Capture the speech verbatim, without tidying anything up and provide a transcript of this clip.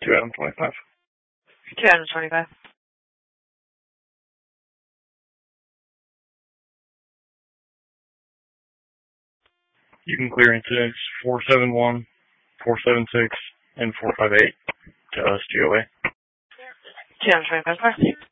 Two Adam twenty-five. Two Adam twenty-five. You can clear incidents four seven one, four seven six, and four five eight to us, G O A. Two Adam twenty-five.